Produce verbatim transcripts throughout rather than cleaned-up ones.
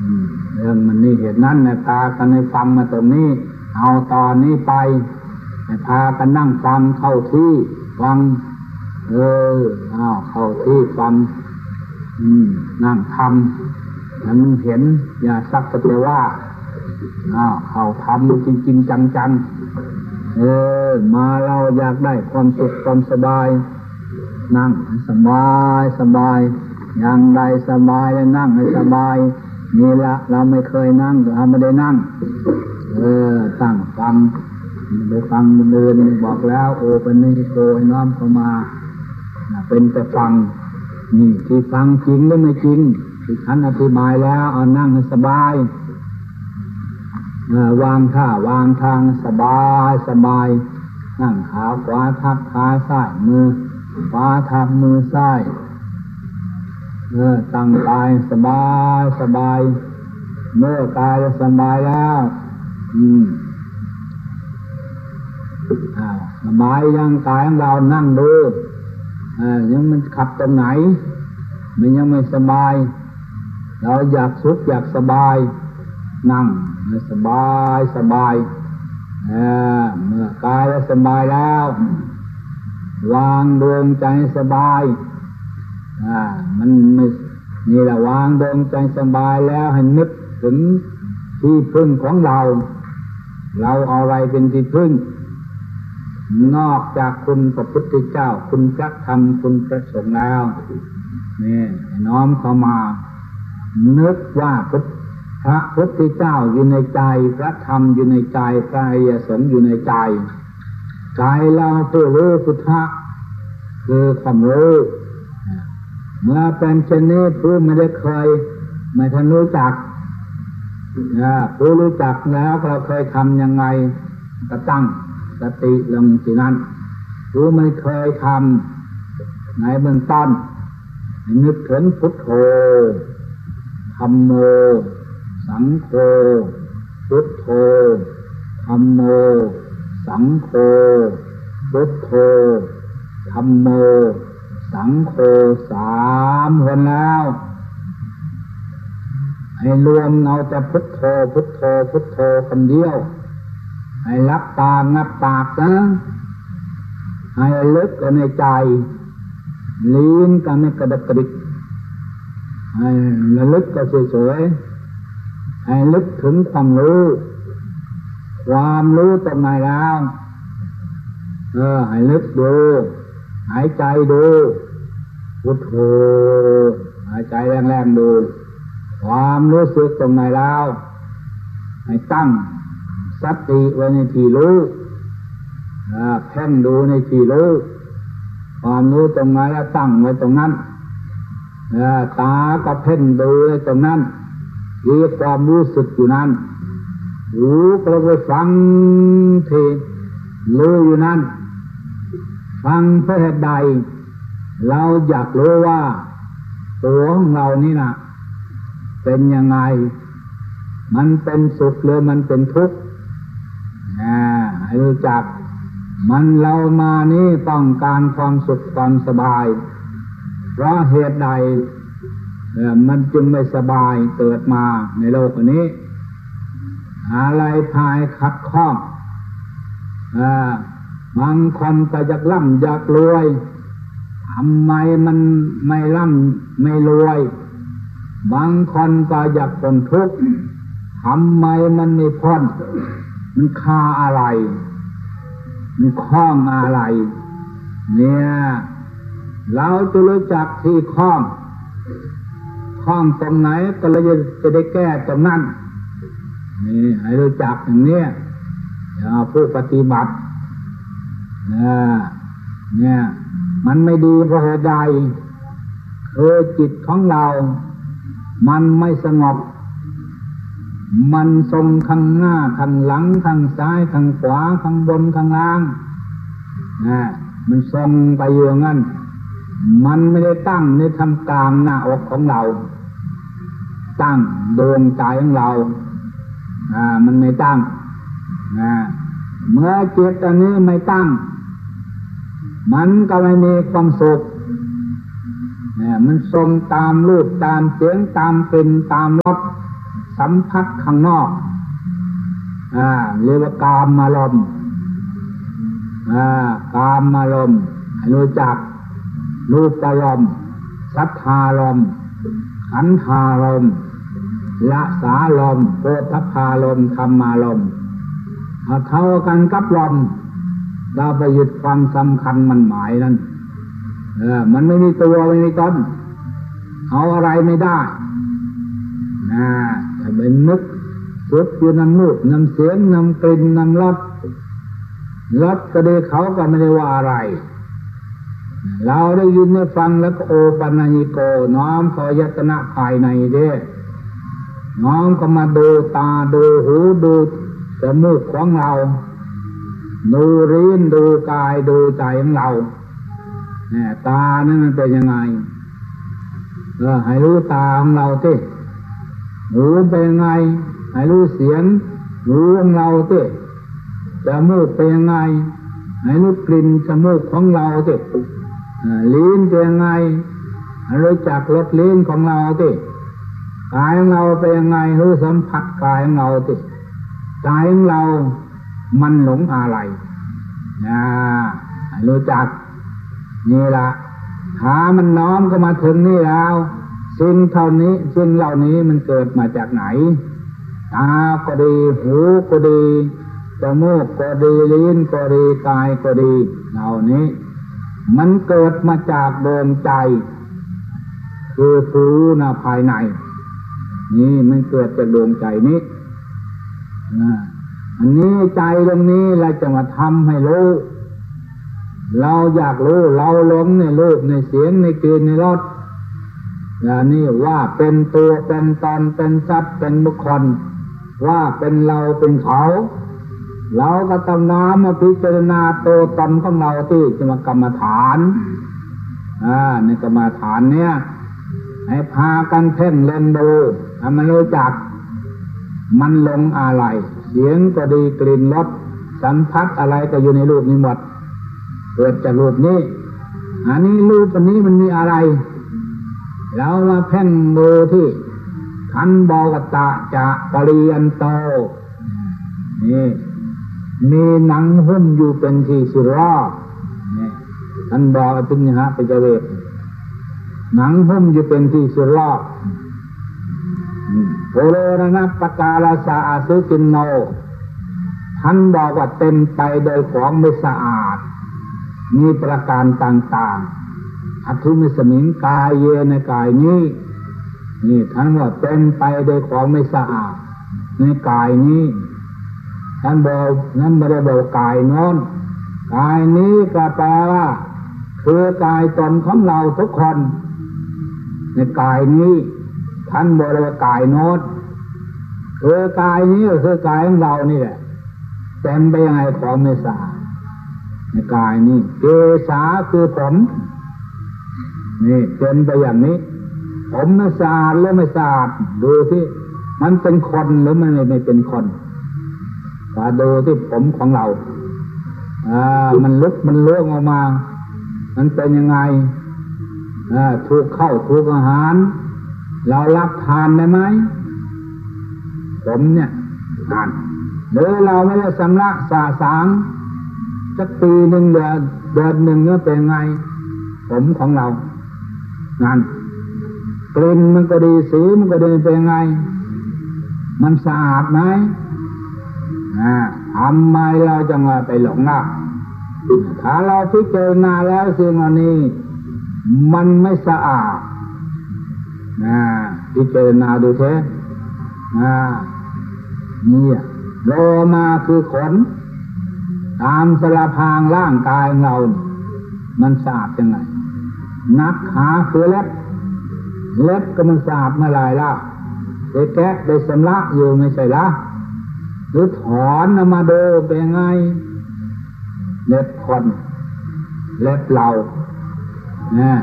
เรื่องมันนี่เหตุนั้นนะพากันให้ฟังมาตรงนี้เอาตอนนี้ไปให้พากันนั่งฟังเข้าที่ฟังเอออ้าวเข้าที่ฟังอืมนั่งทำให้มันเห็นอย่าสักแต่ว่าอ้าวเข้าทำจริงๆจังๆเออมาเราอยากได้ความสุขความสบายนั่งสบายสบายอย่างใดสบายแล้วนั่งให้สบายนี่ละเราไม่เคยนั่งเราไม่ได้นั่งเออตั้งฟังไปฟังเดินบอกแล้วโอเป็นนิโกให้น้อมเข้ามาเป็นแต่ฟังนี่ที่ฟังจริงหรือไม่จริงที่ท่านอธิบายแล้วเอานั่งให้สบายวางท่าวางทางสบายสบายนั่งขาขวาทับขาซ้ายมือขวาทับมือซ้ายเออตั้งกายสบายสบายเมื่อกายสบายแล้วอืมอ้าวสบายยังกายของเรานั่งดูเออยังมันขับตรงไหนมันยังไม่สบายเราอยากสุขอยากสบายนั่งสบายสบายเออเมื่อกายสบายแล้ววางดวงใจสบายอ่ามันไม่นี่แหละวางดวงใจสบายแล้วให้นึกถึงที่พึ่งของเราเราเอาอะไรเป็นที่พึ่งนอกจากคุณพระพุทธเจ้าคุณพระธรรมคุณพระสงฆ์แล้วนี่น้อมเข้ามานึกว่าพระพุทธเจ้าอยู่ในใจพระธรรมอยู่ในใจพระอริยสงฆ์อยู่ในใจใจเราผู้รู้พุทธะคือความรู้เมื่อเป็นเช่นนี้ผู้ไม่ได้เคยไม่ทันรู้จักผู้รู้จักแล้วเราเคยทำยังไงก็ตั้งสติลงที่นั้นผู้ไม่เคยทำในเบื้องต้นนึกถึงพุทโธธัมโมสังโฆพุทโธธัมโมสังโฆพุทโธธัมโมสังโฆสามคนแล้วให้รวมเอาแต่พุทโธพุทโธพุทโธคนเดียวให้รับตางับปากนะให้ลึกในใจลิ้นก็ไม่กระดับกระดิกให้ระลึกก็สวยๆให้ลึกถึงความรู้ความรู้ตรงไหนแล้วเออให้ลึกดูหายใจดูพุทโธหายใจแรงๆดูความรู้สึกตรงไหนแล้วให้ตั้งสติไว้ในที่รู้เพ่งดูในที่รู้ความรู้ตรงไหนแล้วตั้งไว้ตรงนั้นตาก็เพ่งดูไว้ตรงนั้นมีความรู้สึกอยู่นั้นหูก็ไปฟังที่รู้อยู่นั้นฟังเพื่อเหตุใดเราอยากรู้ว่าตัวของเรานี่นะเป็นยังไงมันเป็นสุขหรือมันเป็นทุกข์ให้รู้จักมันเรามานี่ต้องการความสุขความสบายเพราะเหตุใดมันจึงไม่สบายเกิดมาในโลกนี้อะไรพายขัดข้องบางคนก็อยากร่ำอยากรวยทำไมมันไม่ร่ำไม่รวยบางคนก็อยากพ้นทุกข์ทำไมมันไม่พ้นมันคาอะไรมันคล้องอะไรเนี่ยเราจะรู้จักที่คล้องคล้องตรงไหนก็เลยจะได้แก้ตรงนั้นนี่ให้รู้จักอย่างนี้อย่าผู้ปฏิบัติเนี่ยมันไม่ดีเพราะเหตุใดคือจิตของเรามันไม่สงบมันทรงข้างหน้าข้างหลังข้างซ้ายข้างขวาข้างบนข้างล่างนะมันทรงไปอย่างนั้นมันไม่ได้ตั้งในทำกลางหน้าอกของเราตั้งดวงใจของเราอ่ามันไม่ตั้งนะเมื่อจิตอันนี้ไม่ตั้งมันก็ไม่มีความสุขเนี่ยมันทรงตามรูปตามเสียงตามกลิ่นตามรสสัมผัสข้างนอกอ่าเรียกว่ากามารมณ์อ่ากามารมณ์ให้รู้จักรูปารมณ์สัทธารมณ์ขันธารมณ์ละสารมณ์โพธพารมณ์ธรรมารมณ์เอาเท่ากันกับลมเราไปยึดความสำคัญมันหมายนั้นเออมันไม่มีตัวไม่มีตนเอาอะไรไม่ได้นะถ้าเป็นนึกสุดอยู่น้ำรูปน้ำเสียงน้ำกลิ่นน้ำรสรสก็ดีเขาก็ไม่ได้ว่าอะไรเราได้ยินได้ฟังแล้วก็โอปัญญิโกน้อมพอยตนะภายในเด้น้อมก็มาดูตาดูหูดูจมูกของเราดูลิ้นดูกายดูใจของเราเนี่ยตานั่นมันเป็นยังไงเออให้รู้ตาของเราสิหูเป็นยังไงให้รู้เสียงหูของเราสิจมูกเป็นยังไงให้รู้กลิ่นจมูกของเราสิลิ้นเป็นยังไงให้รู้จักรสลิ้นของเราสิกายของเราเป็นยังไงรู้สัมผัสกายของเราสิใจของเรามันหลงอะไรนะให้รู้จักนี่ละขามันน้อมก็มาถึงนี่แล้วสิ่งเท่านี้สิ่งเหล่านี้มันเกิดมาจากไหนตาก็ดีหูก็ดีจมูกก็ดีลิ้นก็ดีกายก็ดีเหล่านี้มันเกิดมาจากดวงใจคือผู้รู้นะภายในนี่มันเกิดจากดวงใจนี้นะอันนี้ใจตรงนี้เราจะมาทำให้รู้เราอยากรู้เราหลงในรูปในเสียงในกลิ่นในรสอย่างนี้ว่าเป็นตัวเป็นตนเป็นสัตว์เป็นบุคคลว่าเป็นเราเป็นเขาเราก็ต้องน้อมมาพิจารณาตัวตนของเราที่จะมากรรมฐานอ่าในกรรมฐานเนี้ยให้พากันเพ่งเล่นดูให้มันรู้จักมันหลงอะไรเสียงก็ดีกลิ่นรสสัมผัสอะไรก็อยู่ในรูปนี้หมดเกิดจากรูปนี้อันนี้รูปอันนี้มันมีอะไรเรามาเพ่งดูที่ขันธ์บอกตะจะปริยันโตนี่มีหนังหุ้มอยู่เป็นที่สุดรอบนี่ท่านบอกถึงนะฮะปัจเจเวกหนังหุ้มอยู่เป็นที่สุดรอบโพโลนะปกาลาสาอาสุจินโนท่านบอกว่าเต็มไปโดยของไม่สะอาดมีประการต่างๆอธิมิสมิงกายเยในกายนี้นี่ท่านว่าเต็มไปโดยของไม่สะอาดในกายนี้ท่านบอกนั้นไม่ได้บอกกายโน้นกายนี้ก็แปลว่าคือกายตนของเราทุกคนในกายนี้ท่านบอกว่ากายโน้นคือกายนี้ก็คือกายของเรานี่แหละเต็มไปยังไงของไม่สะอาดในกายนี้เกศาคือผมนี่เต็มไปอย่างนี้ผมไม่สะอาดหรือไม่สะอาดดูที่มันเป็นคนหรือมันไม่เป็นคนมาดูที่ผมของเราอ่ามันลุกมันเลื่องออกมามันเป็นยังไงอ่าถูกเข้าถูกอาหารเรารับทานได้ไหมผมเนี่ยทานหรือเราไม่ได้สำลักสาสางสักปีหนึ่งเดือนเดือนหนึ่งก็เป็นไงผมของเรางานกลิ่นมันก็ดีสีมันก็ดีเป็นไงมันสะอาดไหมอ่าทำไมเราจะมาไปหลงล่ะถ้าเราพิจารณาแล้วสิ่งเหล่านี้มันไม่สะอาดนะพิจารณาดูเถอะนะนี่โลมาคือขนตามสารพางร่างกายของเรามันสะอาดยังไงนักขาคือเล็บเล็บก็มันสะอาดเมื่อไรล่ะได้แกะได้สำลักอยู่ไม่ใช่ละหรือถอนออกมาดูเป็นไงเล็บคนเล็บเราเนี่ย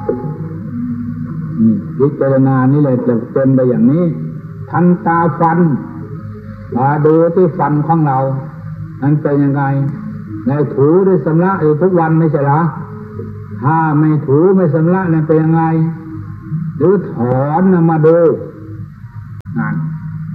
นี่พิจารณานี่เลยจะเป็นไปอย่างนี้ทันตาฟันมาดูที่ฟันของเรามันเป็นยังไงในถูได้สำลักอยู่ทุกวันไม่ใช่หรอถ้าไม่ถูไม่สำลักนั่นเป็นยังไงหรือถอนออกมาดูนั่น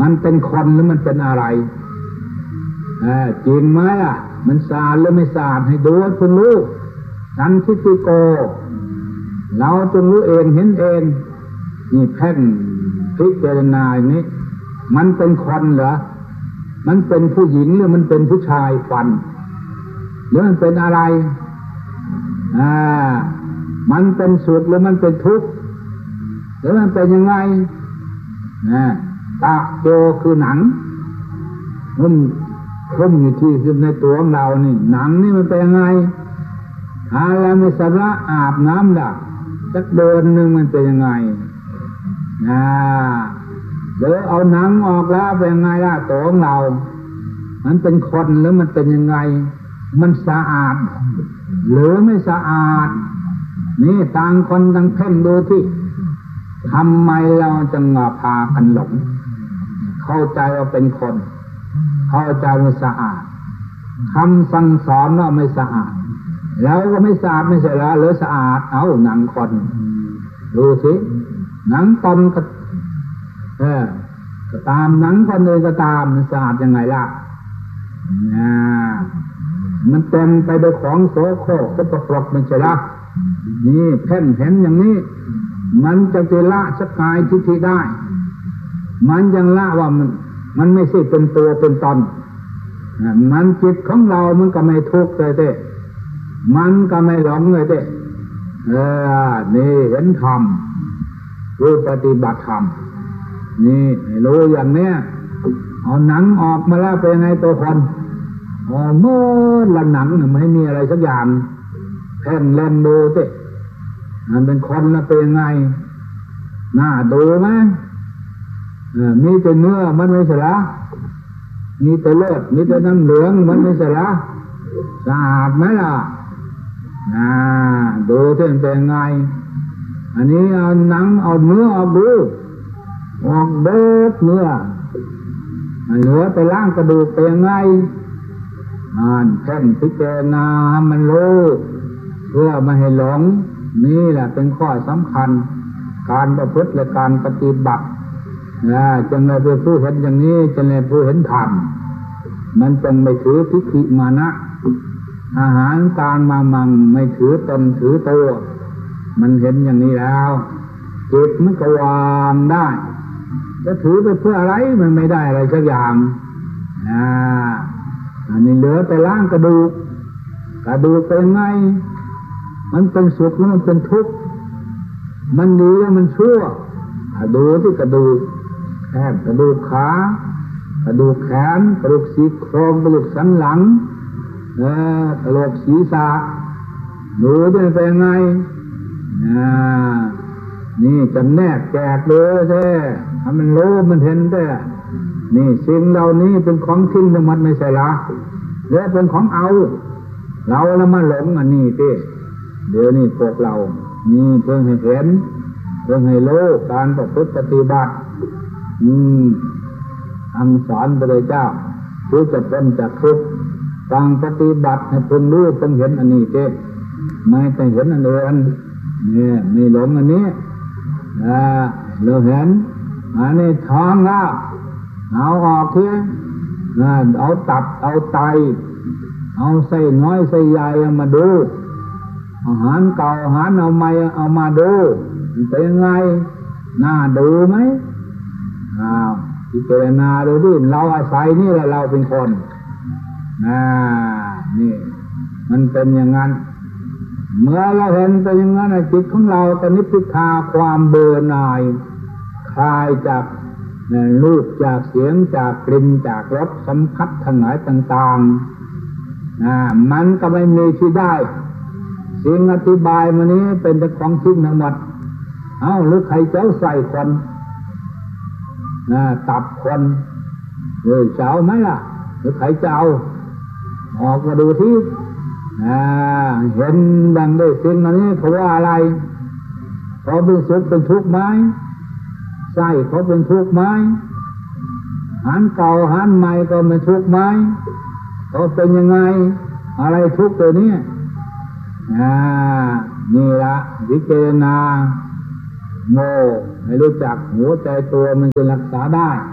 มันเป็นคนหรือมันเป็นอะไรจริงไหมอ่ะมันสะอาดหรือไม่สะอาดให้ดูจงรู้สันทิฏฐิโกเราจงรู้เองเห็นเองนี่เพ่งพิจารณาอย่างนี้มันเป็นคนเหรอมันเป็นผู้หญิงหรือมันเป็นผู้ชายฟันหรือมันเป็นอะไรอ่ามันเป็นสุขหรือมันเป็นทุกข์หรือมันเป็นยังไงนะตาโยคือหนังมันคุ้มอยู่ที่คือในตัวของเรานี่หนังนี่มันเป็นยังไงหาแล้วไม่สำระอาบน้ำดักสักเดือนหนึ่งมันเป็นยังไงนะเดี๋ยวเอาหนังออกแล้วเป็นยังไงล่ะตัวของเรามันเป็นคนหรือมันเป็นยังไงมันสะอาดหรือไม่สะอาดนี่ต่างคนต่างเพ่งดูที่ทำไมเราจึงพากันหลงเข้าใจว่าเป็นคนเข้าใจว่าสะอาดคำสั่งสอนว่าไม่สะอาดแล้วก็ไม่สะอาดไม่ใช่ละหรือสะอาดเอาหนังคนดูสิหนังตนก็เออก็ตามหนังคนเลยก็ตามมันสะอาดยังไงล่ะนะมันเต็มไปด้วยของโสโครกสกปรกไม่ใช่ละนี่เพ่งเห็นอย่างนี้มันจะจะละสกายทิฏฐิได้มันยังละว่ามันมันไม่ใช่เป็นตัวเป็นตนมันจิตของเรามันก็ไม่ทุกข์เลยเต้มันก็ไม่หลงเลยเต้เออนี่เห็นธรรมรู้ปฏิบัติธรรมนี่รู้อย่างเนี้ยเอาหนังออกมาแล้วเป็นไงตัวคนอ๋อเมื่อละหนังไม่มีอะไรสักอย่างแผ่นเล่นดูเต้มันเป็นคนแล้วเป็นไงน่าดูไหมมีแต่เนื้อมันไม่ใช่ละมีแต่เลือดมีแต่น้ำเหลืองมันไม่ใช่ละสะอาดไหมล่ะน่าดูที่มันเป็นไงอันนี้เอาหนังเอาเนื้อเอาดูออกเด็ดเนื้อเหลือแต่ล่างกระดูกเป็นไงอ่านแค่นพิจารณามันรู้เพื่อไม่ให้หลงนี่แหละเป็นข้อสำคัญการประพฤติและการปฏิบัตินะจึงได้เป็นผู้เห็นอย่างนี้จึงได้ผู้เห็นธรรมมันจึงไม่ถือทิฏฐิมานะอาหารการมามังไม่ถือตนถือตัวมันเห็นอย่างนี้แล้วจิตมันก็วางได้จะถือไปเพื่ออะไรมันไม่ได้อะไรสักอย่างอ่าอันนี้เหลือแต่ร่างกระดูกกระดูกเป็นไงมันเป็นสุขหรือมันเป็นทุกข์มันดีหรือมันชั่วดูที่กระดูกแขนกระดูกขากระดูกแขนกระดูกซี่โครงกระดูกสันหลังเออกระโหลกศีรษะดูที่เป็นไงอ่านี่จำแนกแจกเลยแท้ถ้ามันรู้มันเห็นแท้นี่สิ่งเหล่านี้เป็นของทิ้งทั้งหมดไม่ใช่ละและเป็นของเอาเราแล้วมาหลงอันนี้เต้เดี๋ยวนี้พวกเรานี่เพิ่งให้เห็นเพิ่งให้รู้การประพฤติปฏิบัติอืมคำสอนพระพุทธเจ้าผู้จะพ้นจากทุกข์ต้องปฏิบัติให้เพิ่งรู้เพิ่งเห็นอันนี้เต้ไม่ต้องเห็นอันอื่นเนี่ยไม่หลงอันนี้อ่าเราเห็นอันนี้ท้องแล้วเอาออกเถอะเอาตับเอาไตเอาไส้น้อยไส้ใหญ่มาดูอาหารเก่าอาหารเอาใหม่เอามาดูเป็นยังไงน่าดูไหมอ้าวพิจารณาดูดิเราอาศัยนี่แหละเราเป็นคนอ่านี่มันเป็นอย่างนั้นเมื่อเราเห็นเป็นอย่างนั้นจิตของเราตอนนี้พิทาความเบื่อหน่ายคลายจากรูปจากเสียงจากกลิ่นจากรสสัมผัสทั้งหลายต่างๆอ่ามันก็ไม่มีที่ได้สิ่งอธิบายมานี้เป็นแต่ของทิ้งทั้งหมดเอ้าหรือใครเจ้าใส่คนอ่าตับคนหรือเจ้าไหมล่ะหรือใครเจ้าออกมาดูที่อ่าเห็นดังได้สิ่งอันนี้เขาว่าอะไรเขาเป็นสุขเป็นทุกข์ไหมไส้เขาเป็นทุกข์ไหมอาหารเก่าอาหารใหม่ก็เป็นทุกข์ไหมเขาเป็นยังไงอะไรทุกข์ตัวนี้อ่านี่ละวิจารณาโง่ให้รู้จักหัวใจตัวมันจะรักษาได้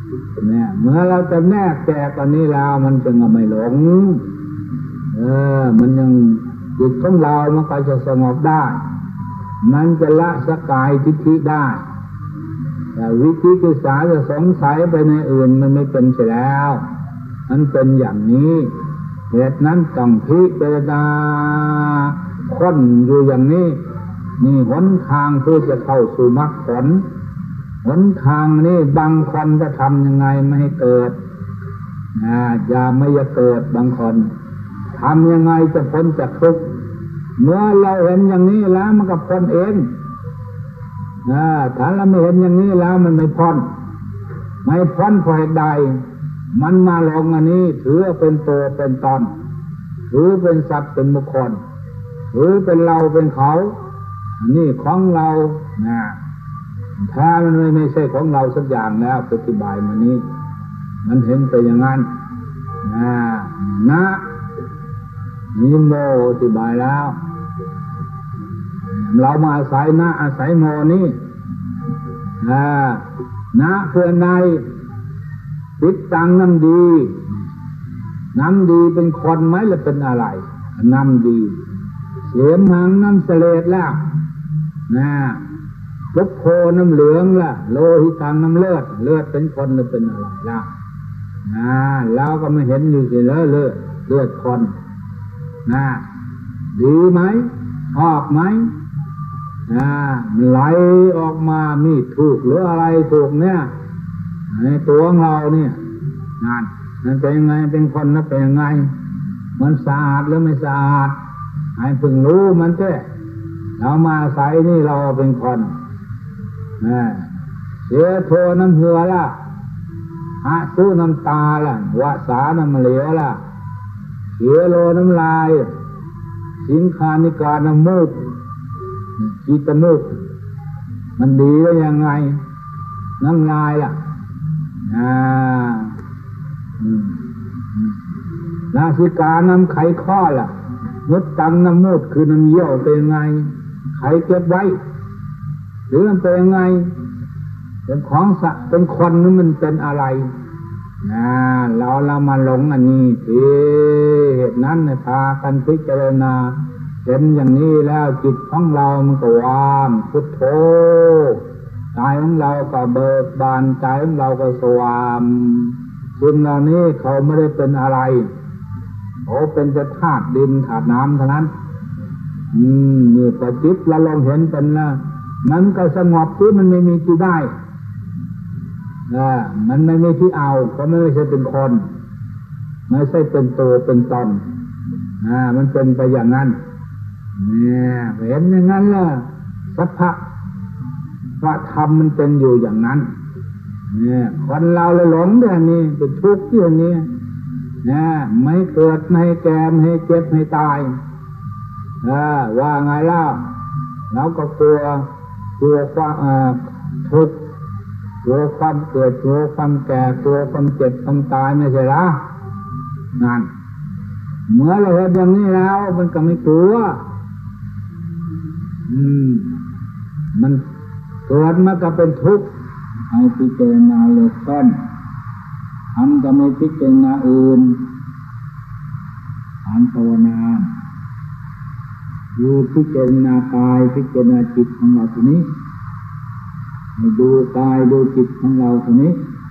เนี่ยเมื่อเราจะแนกแจกอันนี้แล้วมันจึงไม่หลงเออมันยังจิตของเรามันก็จะสงบได้มันจะละสกายทิฏฐิได้แต่วิธีศึกษาจะสงสัยไปในอื่นมันไม่เป็นเสียแล้วมันเป็นอย่างนี้เหตุนั้นต้องพิจารณาค้นอยู่อย่างนี้นี่หนทางที่จะเข้าสู่มรรคผลหนทางนี้บางคนจะทำยังไงไม่ให้เกิดนะอย่าไม่จะเกิดบางคนทำยังไงจะพ้นจากทุกข์เมื่อเราเห็นอย่างนี้แล้วมันก็พ้นเองนะถ้าเราไม่เห็นอย่างนี้แล้วมันไม่พ้นไม่พ้นเพราะเหตุใดมันมาลงอันนี้ถือเป็นตัวเป็นตนถือเป็นสัตว์เป็นบุคคลถือเป็นเราเป็นเขานี่ของเรานะถ้ามันไม่ใช่ของเราสักอย่างแล้วอธิบายมานี้มันเห็นไปอย่างนั้นนะนะนิโมอธิบายแล้วเรามาอาศัยนะอาศัยโมนี่อ่านะเพื่อในปิดตังน้ำดีน้ำดีเป็นคนไหมหรือเป็นอะไรน้ำดีเสียมหังน้ำเสลดแล้วนะลุกโพน้ำเหลืองล่ะโลหิตังน้ำเลือดเลือดเป็นคนหรือเป็นอะไรล่ะนะแล้วก็ไม่เห็นอยู่สิเลือดเลือดเลือดคนนะดีไหมชอบไหมนะไหลออกมามีถูกหรืออะไรถูกเนี่ยในตัวของเราเนี่ยนั่นมันเป็นยังไงเป็นคนนะเป็นยังไงมันสะอาดหรือไม่สะอาดให้พึงรู้มันเถอะเรามาใส่นี่เราเป็นคนนะเสียโทน้ำเหือละหะสู้น้ำตาละวาสาน้ำเหลวละเขียโลน้ำลายสิงคานิการน้ำมูกจีตมูกมันดีได้ยังไงน้ำลายล่ะอ่านาสิกาน้ำไขข้อล่ะมุดตังน้ำมูดคือน้ำเยี่ยวเป็นไงไขเก็บไว้หรือมันเป็นไงเป็นของสัตว์เป็นคนนี่มันเป็นอะไรนะเราเรามาหลงอันนี้เหตุนั้นเนี่ยพากันพิจารณาเห็นอย่างนี้แล้วจิตของเรามันก็ว่างพุทโธใจของเราก็เบิกบานใจของเราก็สว่างสิ่งเหล่านี้เขาไม่ได้เป็นอะไรเขาเป็นแต่ธาตุดินธาตุน้ำเท่านั้นอืมนี่พอจิตเราลองเห็นเป็นแล้วมันก็สงบที่มันไม่มีที่ได้อ่ามันไม่มีที่เอาเพราะไม่ใช่เป็นคนไม่ใช่เป็นตัวเป็นตนอ่ามันเป็นไปอย่างนั้นเนี่ยเห็นอย่างนั้นล่ะสัพพะพระธรรมมันเป็นอยู่อย่างนั้นเนี่ยคนเราเลยหลงเรื่องนี้เป็นทุกข์ที่อย่างนี้เนี่ยไม่เกิดไม่แก่ไม่เจ็บไม่ตายอ่าว่าไงเล่าเราก็กลัวกลัวความทุกข์กลัวความเกิดกลัวความแก่กลัวความเจ็บความตายไม่ใช่หรอนั่นเมื่อเราเห็นอย่างนี้แล้วมันก็ไม่กลัวอืมมันเกิดมาก็เป็นทุกข์ให้พิจารณาเลิกต้นทำก็ไม่พิจารณาอื่นอ่านภาวนาดูพิจารณากายพิจารณาจิตของเราตัวนี้ให้ดูกายดูจิตของเราตัวนี้